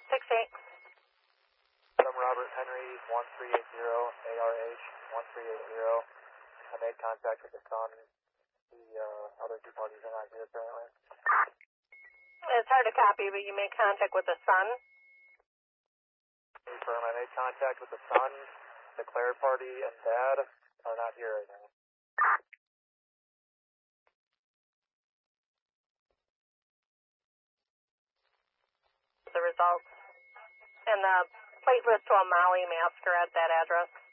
6-8. I'm Robert Henry, 1380, ARH, 1380. I made contact with the son. The other two parties are not here apparently. It's hard to copy, but you made contact with the son? Confirm, I made contact with the son. The Claire party and dad are not here right now. The results. And the plate list to a Maui masker at that address.